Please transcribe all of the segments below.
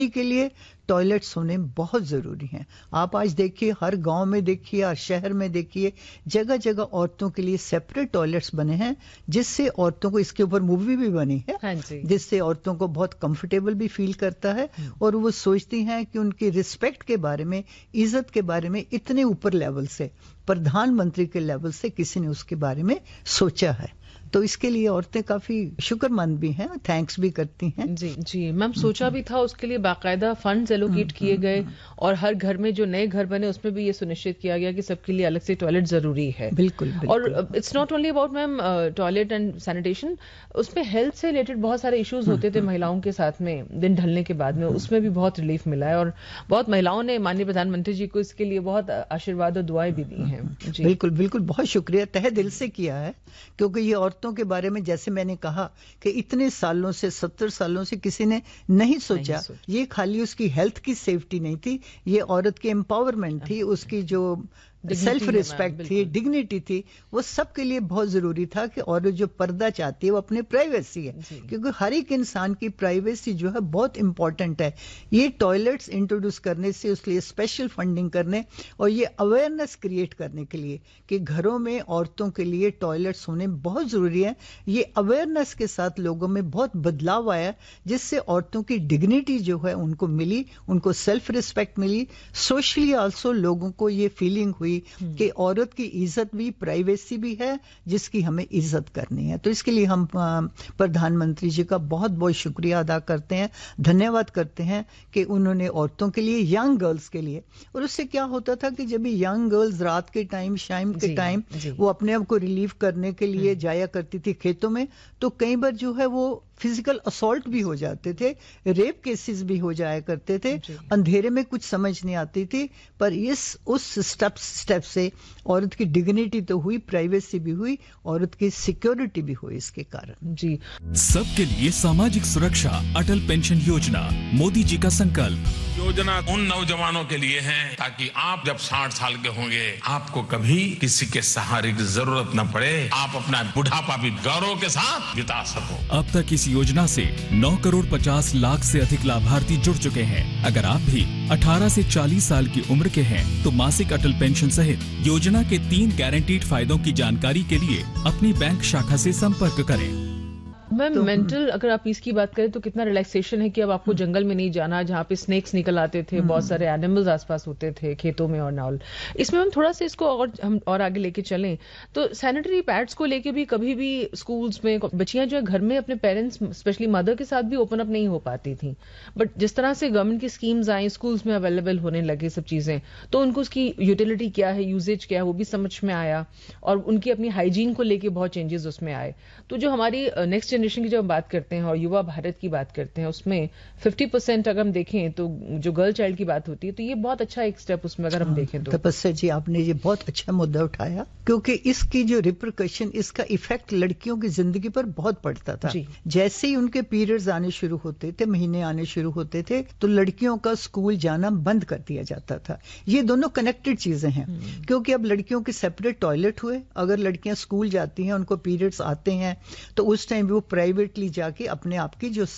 के लिए टॉयलेट्स होने बहुत जरूरी हैं। आप आज देखिए, हर गांव में देखिए, हर शहर में देखिए, जगह जगह औरतों के लिए सेपरेट टॉयलेट्स बने हैं, जिससे औरतों को, इसके ऊपर मूवी भी बनी है, हाँ जी। जिससे औरतों को बहुत कंफर्टेबल भी फील करता है और वो सोचती हैं कि उनकी रिस्पेक्ट के बारे में, इज्जत के बारे में इतने ऊपर लेवल से, प्रधानमंत्री के लेवल से किसी ने उसके बारे में सोचा है। तो इसके लिए औरतें काफी शुक्रमंद भी हैं, थैंक्स भी करती हैं। जी जी मैम, सोचा भी था उसके लिए बाकायदा फंड्स एलोकेट किए गए और हर घर में जो नए घर बने उसमें भी ये सुनिश्चित किया गया कि सबके लिए अलग से टॉयलेट जरूरी है। बिल्कुल, और it's not only about ma'am toilet and sanitation, उसमें हेल्थ से रिलेटेड बहुत सारे इश्यूज होते थे महिलाओं के साथ में दिन ढलने के बाद में, उसमें भी बहुत रिलीफ मिला है और बहुत महिलाओं ने माननीय प्रधानमंत्री जी को इसके लिए बहुत आशीर्वाद और दुआएं भी दी हैं। जी बिल्कुल बिल्कुल, बहुत शुक्रिया, तहे दिल से किया है, क्योंकि ये औरतों के बारे में, जैसे मैंने कहा कि इतने सालों से, 70 सालों से किसी ने नहीं सोचा। ये खाली उसकी हेल्थ की सेफ्टी नहीं थी, ये औरत की एम्पावरमेंट थी, उसकी जो सेल्फ रिस्पेक्ट थी, डिग्निटी थी, वो सबके लिए बहुत जरूरी था कि औरत जो पर्दा चाहती है वो अपनी प्राइवेसी है, क्योंकि हर एक इंसान की प्राइवेसी जो है बहुत इंपॉर्टेंट है। ये टॉयलेट्स इंट्रोड्यूस करने से, उसके लिए स्पेशल फंडिंग करने और ये अवेयरनेस क्रिएट करने के लिए कि घरों में औरतों के लिए टॉयलेट्स होने बहुत जरूरी है, ये अवेयरनेस के साथ लोगों में बहुत बदलाव आया, जिससे औरतों की डिग्निटी जो है उनको मिली, उनको सेल्फ रिस्पेक्ट मिली। सोशली आल्सो लोगों को ये फीलिंग हुई कि औरत की इज्जत भी, प्राइवेसी भी है, जिसकी हमें इज्जत करनी है। तो इसके लिए हम प्रधानमंत्री जी का बहुत बहुत शुक्रिया अदा करते हैं, धन्यवाद करते हैं कि उन्होंने औरतों के लिए, यंग गर्ल्स के लिए, और उससे क्या होता था कि जब यंग गर्ल्स रात के टाइम, शाम के टाइम वो अपने आप को रिलीव करने के लिए जाया करती थी खेतों में, तो कई बार जो है वो फिजिकल असॉल्ट भी हो जाते थे, रेप केसेस भी हो जाया करते थे, अंधेरे में कुछ समझ नहीं आती थी, पर उस स्टेप से औरत की डिग्निटी तो हुई, प्राइवेसी भी हुई, औरत की सिक्योरिटी भी हुई इसके कारण। जी, सबके लिए सामाजिक सुरक्षा, अटल पेंशन योजना, मोदी जी का संकल्प। योजना उन नौजवानों के लिए है ताकि आप जब 60 साल के होंगे, आपको कभी किसी के सहारे की जरूरत न पड़े, आप अपना बुढ़ापा भी गौरव के साथ बिता सको। अब तक इस योजना से 9 करोड़ 50 लाख से अधिक लाभार्थी जुड़ चुके हैं। अगर आप भी 18 से 40 साल की उम्र के हैं तो मासिक अटल पेंशन सहित योजना के 3 गारंटीड फायदों की जानकारी के लिए अपनी बैंक शाखा से संपर्क करें। मैम, मेंटल अगर आप इसकी बात करें तो कितना रिलैक्सेशन है कि अब आपको जंगल में नहीं जाना, जहाँ पे स्नेक्स निकल आते थे, बहुत सारे एनिमल्स आसपास होते थे खेतों में और नाल। इसमें हम थोड़ा सा इसको हम और आगे लेके चलें तो सैनिटरी पैड्स को लेके भी कभी भी स्कूल्स में बच्चियां जो है घर में अपने पेरेंट्स, स्पेशली मदर के साथ भी ओपन अप नहीं हो पाती थी, बट जिस तरह से गवर्नमेंट की स्कीम्स आई, स्कूल्स में अवेलेबल होने लगे सब चीजें, तो उनको उसकी यूटिलिटी क्या है, यूजेज क्या है, वो भी समझ में आया और उनकी अपनी हाइजीन को लेके बहुत चेंजेस उसमें आए। तो जो हमारी नेक्स्ट जनरेशन की जब हम बात करते हैं और युवा भारत की बात करते हैं, उसमें 50% अगर हम देखें तो जो गर्ल चाइल्ड की बात होती है, तो ये बहुत अच्छा एक स्टेप उसमें अगर हम देखें तो। तपस्या जी, आपने ये बहुत अच्छा मुद्दा उठाया, क्योंकि इसकी जो रिपरकशन, इसका इफेक्ट लड़कियों की जिंदगी पर बहुत पड़ता था। जैसे ही उनके पीरियड्स आने शुरू होते थे, महीने आने शुरू होते थे, तो लड़कियों का स्कूल जाना बंद कर दिया जाता था। ये दोनों कनेक्टेड चीजें हैं, क्योंकि अब लड़कियों के सेपरेट टॉयलेट हुए, अगर लड़कियां स्कूल जाती हैं, उनको पीरियड्स आते हैं, तो उस टाइम वो प्राइवेटली जाके अपने आप की जो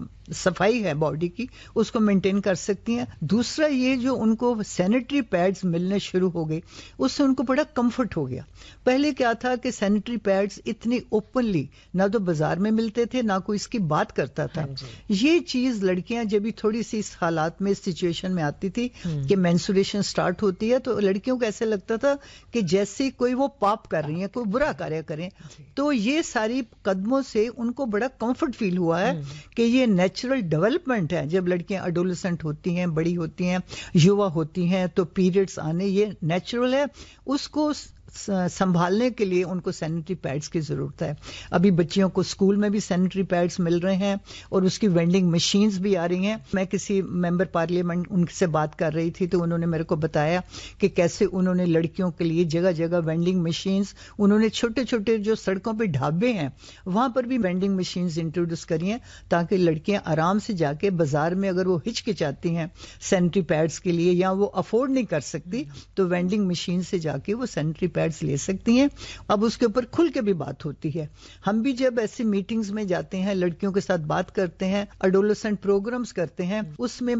सफाई है बॉडी की, उसको मेंटेन कर सकती हैं। दूसरा, ये जो उनको सैनिटरी पैड्स मिलने शुरू हो गए, उससे उनको बड़ा कंफर्ट हो गया। पहले क्या था कि सैनिटरी पैड्स इतनी ओपनली ना तो बाजार में मिलते थे, ना कोई इसकी बात करता था। ये चीज लड़कियां जब भी थोड़ी सी इस हालात में, इस सिचुएशन में आती थी कि मेंस्ट्रुएशन स्टार्ट होती है, तो लड़कियों को ऐसे लगता था कि जैसे कोई वो पाप कर रही है, कोई बुरा कार्य करें। तो ये सारी कदमों से उनको बड़ा कंफर्ट फील हुआ है कि ये नेचुरल डेवलपमेंट है। जब लड़कियां एडोलेसेंट होती हैं, बड़ी होती हैं, युवा होती हैं, तो पीरियड्स आने ये नेचुरल है। उसको संभालने के लिए उनको सैनिटरी पैड्स की जरूरत है। अभी बच्चियों को स्कूल में भी सैनिटरी पैड्स मिल रहे हैं और उसकी वेंडिंग मशीन्स भी आ रही हैं। मैं किसी मेंबर पार्लियामेंट उनसे बात कर रही थी, तो उन्होंने मेरे को बताया कि कैसे उन्होंने लड़कियों के लिए जगह जगह वेंडिंग मशीन्स, उन्होंने छोटे छोटे जो सड़कों पे ढाबे हैं वहां पर भी वेंडिंग मशीन्स इंट्रोड्यूस करी हैं, ताकि लड़कियां आराम से जाके बाजार में अगर वो हिचकिचाती हैं सैनिटरी पैड्स के लिए या वो अफोर्ड नहीं कर सकती, तो वेंडिंग मशीन से जाके वो सैनिटरी पैड्स ले सकती हैं। अब उसके ऊपर खुल के भी बात होती है। हम भी जब ऐसी मीटिंग्स में जाते हैं, लड़कियों के साथ बात करते हैं, एडोलेसेंट प्रोग्राम्स करते हैं, उसमें